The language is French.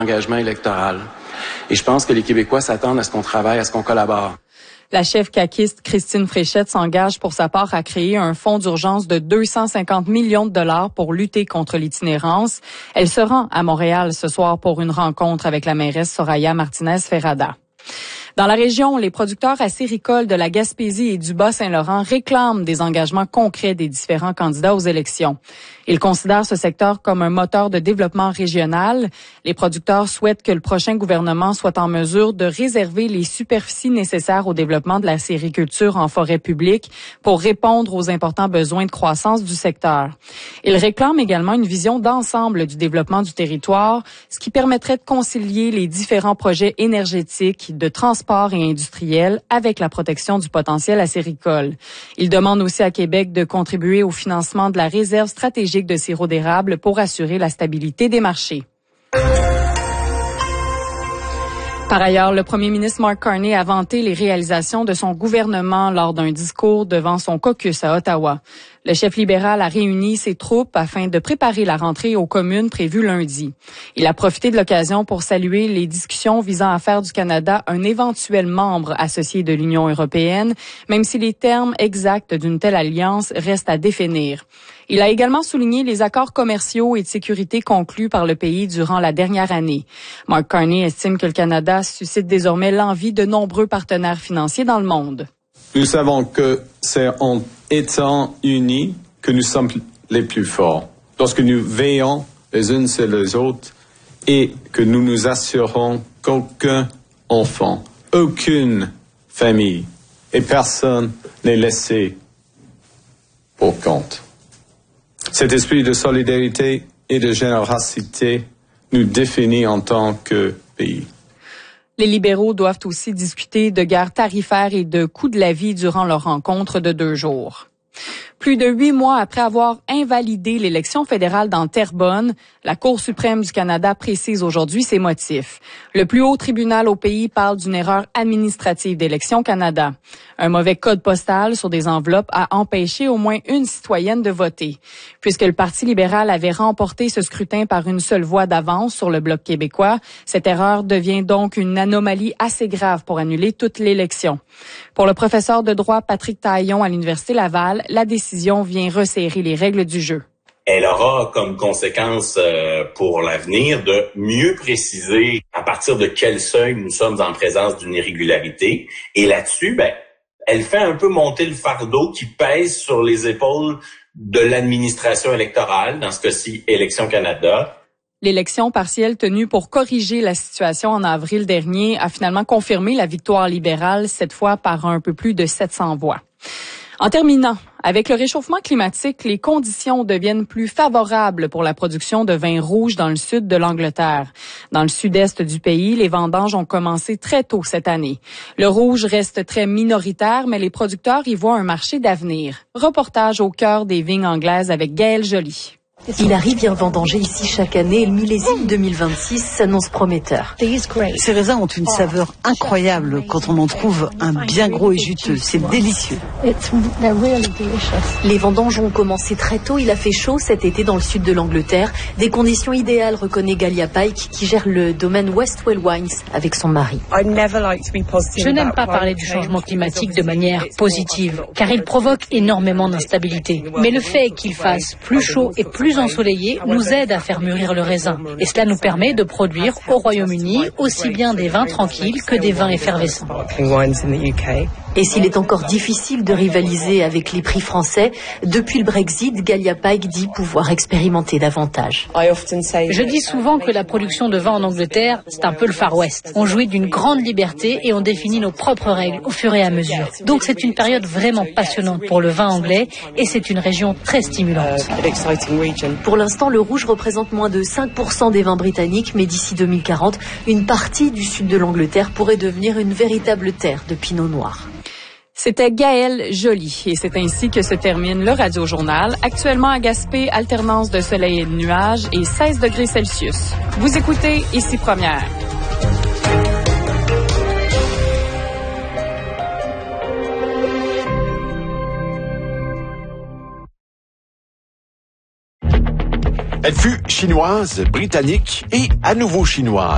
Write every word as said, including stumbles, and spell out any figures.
engagement électoral. Et je pense que les Québécois s'attendent à ce qu'on travaille, à ce qu'on collabore. La chef caquiste Christine Fréchette s'engage pour sa part à créer un fonds d'urgence de deux cent cinquante millions de dollars pour lutter contre l'itinérance. Elle se rend à Montréal ce soir pour une rencontre avec la mairesse Soraya Martinez-Ferrada. Dans la région, les producteurs acéricoles de la Gaspésie et du Bas-Saint-Laurent réclament des engagements concrets des différents candidats aux élections. Ils considèrent ce secteur comme un moteur de développement régional. Les producteurs souhaitent que le prochain gouvernement soit en mesure de réserver les superficies nécessaires au développement de la sériculture en forêt publique pour répondre aux importants besoins de croissance du secteur. Ils réclament également une vision d'ensemble du développement du territoire, ce qui permettrait de concilier les différents projets énergétiques, de transport et industriel avec la protection du potentiel acéricole. Il demande aussi à Québec de contribuer au financement de la réserve stratégique de sirop d'érable pour assurer la stabilité des marchés. Par ailleurs, le premier ministre Mark Carney a vanté les réalisations de son gouvernement lors d'un discours devant son caucus à Ottawa. Le chef libéral a réuni ses troupes afin de préparer la rentrée aux communes prévue lundi. Il a profité de l'occasion pour saluer les discussions visant à faire du Canada un éventuel membre associé de l'Union européenne, même si les termes exacts d'une telle alliance restent à définir. Il a également souligné les accords commerciaux et de sécurité conclus par le pays durant la dernière année. Mark Carney estime que le Canada suscite désormais l'envie de nombreux partenaires financiers dans le monde. Nous savons que c'est en étant unis que nous sommes les plus forts. Lorsque nous veillons les uns sur les autres et que nous nous assurons qu'aucun enfant, aucune famille et personne n'est laissé pour compte. Cet esprit de solidarité et de générosité nous définit en tant que pays. Les libéraux doivent aussi discuter de guerre tarifaire et de coût de la vie durant leur rencontre de deux jours. Plus de huit mois après avoir invalidé l'élection fédérale dans Terrebonne, la Cour suprême du Canada précise aujourd'hui ses motifs. Le plus haut tribunal au pays parle d'une erreur administrative d'Élections Canada. Un mauvais code postal sur des enveloppes a empêché au moins une citoyenne de voter. Puisque le Parti libéral avait remporté ce scrutin par une seule voix d'avance sur le Bloc québécois, cette erreur devient donc une anomalie assez grave pour annuler toute l'élection. Pour le professeur de droit Patrick Taillon à l'Université Laval, la décision vient resserrer les règles du jeu. Elle aura comme conséquence euh, pour l'avenir de mieux préciser à partir de quel seuil nous sommes en présence d'une irrégularité. Et là-dessus, ben, elle fait un peu monter le fardeau qui pèse sur les épaules de l'administration électorale, dans ce cas-ci, Élections Canada. L'élection partielle tenue pour corriger la situation en avril dernier a finalement confirmé la victoire libérale, cette fois par un peu plus de sept cents voix. En terminant, avec le réchauffement climatique, les conditions deviennent plus favorables pour la production de vin rouge dans le sud de l'Angleterre. Dans le sud-est du pays, les vendanges ont commencé très tôt cette année. Le rouge reste très minoritaire, mais les producteurs y voient un marché d'avenir. Reportage au cœur des vignes anglaises avec Gaëlle Joly. Il arrive à vendanger ici chaque année et le millésime deux mille vingt-six s'annonce prometteur. Ces raisins ont une saveur incroyable quand on en trouve un bien gros et juteux. C'est délicieux. Les vendanges ont commencé très tôt. Il a fait chaud cet été dans le sud de l'Angleterre. Des conditions idéales, reconnaît Galia Pike, qui gère le domaine Westwell Wines avec son mari. Je n'aime pas parler du changement climatique de manière positive, car il provoque énormément d'instabilité. Mais le fait qu'il fasse plus chaud et plus ensoleillé nous aide à faire mûrir le raisin. Et cela nous permet de produire au Royaume-Uni aussi bien des vins tranquilles que des vins effervescents. Et s'il est encore difficile de rivaliser avec les prix français, depuis le Brexit, Galia Pike dit pouvoir expérimenter davantage. Je dis souvent que la production de vin en Angleterre, c'est un peu le Far West. On jouit d'une grande liberté et on définit nos propres règles au fur et à mesure. Donc c'est une période vraiment passionnante pour le vin anglais et c'est une région très stimulante. Pour l'instant, le rouge représente moins de cinq pour cent des vins britanniques, mais d'ici deux mille quarante, une partie du sud de l'Angleterre pourrait devenir une véritable terre de pinot noir. C'était Gaëlle Joly et c'est ainsi que se termine le Radio-Journal. Actuellement à Gaspé, alternance de soleil et de nuages et seize degrés Celsius. Vous écoutez Ici Première. Elle fut chinoise, britannique et à nouveau chinoise.